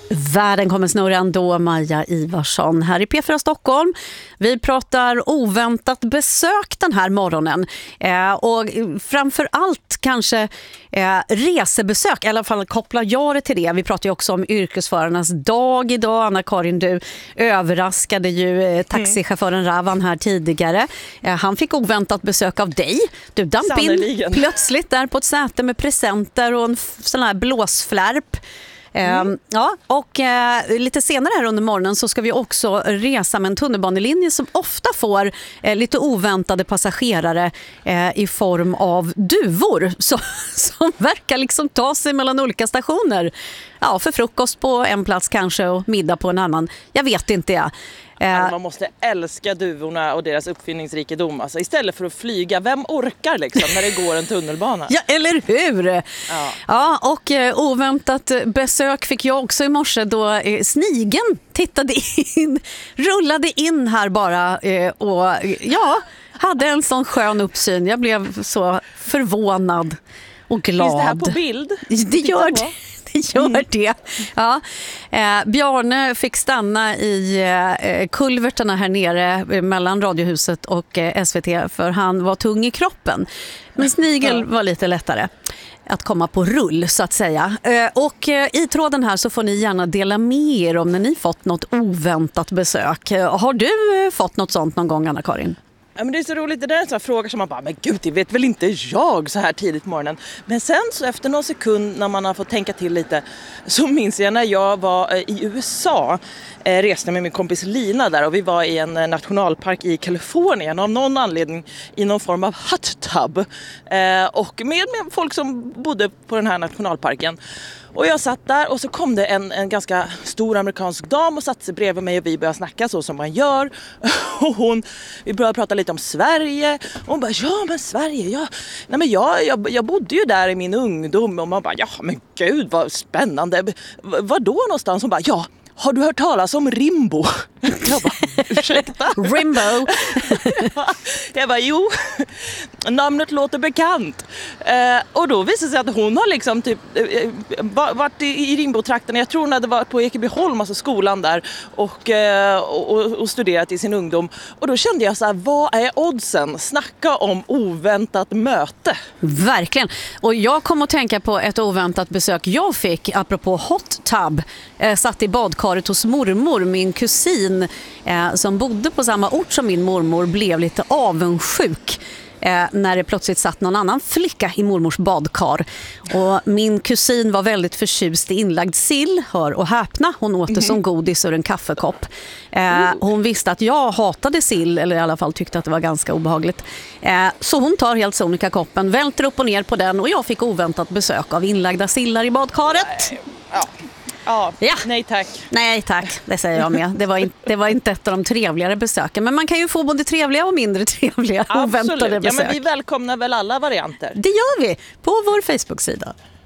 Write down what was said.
Världen kommer snurra ändå, Maja Ivarsson här i P4 Stockholm. Vi pratar oväntat besök den här morgonen och framför allt kanske resebesök, i alla fall kopplar jag det till det. Vi pratar ju också om yrkesförarnas dag idag. Anna-Karin, du överraskade ju taxichauffören Ravan här tidigare. Han fick oväntat besök av dig. Du damp in plötsligt där på ett säte med presenter och en sån här blåsflärp. Ja, och lite senare här under morgonen så ska vi också resa med en tunnelbanelinje som ofta får lite oväntade passagerare i form av duvor som verkar liksom ta sig mellan olika stationer. Ja, för frukost på en plats kanske och middag på en annan. Jag vet inte jag. Man måste älska duvorna och deras uppfinningsrikedom. Alltså, istället för att flyga, vem orkar liksom när det går en tunnelbana? Ja, eller hur? Ja, och oväntat besök fick jag också i morse då snigeln rullade in här bara och hade en sån skön uppsyn. Jag blev så förvånad och glad. Finns det här på bild? Det gör det. Det. Ja. Bjarne fick stanna i kulvertarna här nere mellan Radiohuset och SVT för han var tung i kroppen. Men snigel var lite lättare att komma på rull så att säga. Och i tråden här så får ni gärna dela med er om när ni fått något oväntat besök. Har du fått något sånt någon gång, Anna-Karin? Ja, men det är så roligt, det där är en sån här fråga som man bara, men gud, det vet väl inte jag så här tidigt på morgonen. Men sen så efter någon sekund när man har fått tänka till lite så minns jag när jag var i USA, reste med min kompis Lina där och vi var i en nationalpark i Kalifornien av någon anledning i någon form av hot tub och med folk som bodde på den här nationalparken. Och jag satt där och så kom det en ganska stor amerikansk dam och satt sig bredvid mig och vi började snacka så som man gör. Och vi började prata lite om Sverige. Och hon bara, ja men Sverige, jag bodde ju där i min ungdom. Och man bara, ja men gud vad spännande. Var då någonstans? Hon bara, ja. Har du hört talas om Rimbo? Jag bara, ursäkta? Rimbo? Jag bara, jo. Namnet låter bekant. Och då visade det sig att hon har liksom typ varit i Rimbo-trakten. Jag tror hon hade varit på Ekebyholm, alltså skolan där. Och studerat i sin ungdom. Och då kände jag så här, vad är oddsen? Snacka om oväntat möte. Verkligen. Och jag kom att tänka på ett oväntat besök jag fick apropå hot tub. Satt i badkaret hos mormor. Min kusin som bodde på samma ort som min mormor blev lite avundsjuk när det plötsligt satt någon annan flicka i mormors badkar. Och min kusin var väldigt förtjust i inlagd sill, hör och häpna. Hon åt det som godis ur en kaffekopp. Hon visste att jag hatade sill, eller i alla fall tyckte att det var ganska obehagligt. Så hon tar helt sonika koppen, välter upp och ner på den och jag fick oväntat besök av inlagda sillar i badkaret. Ja, nej tack. Nej tack, det säger jag med. Det var inte ett av de trevligare besöken. Men man kan ju få både trevliga och mindre trevliga oväntade besök. Ja, men vi välkomnar väl alla varianter. Det gör vi på vår Facebook-sida.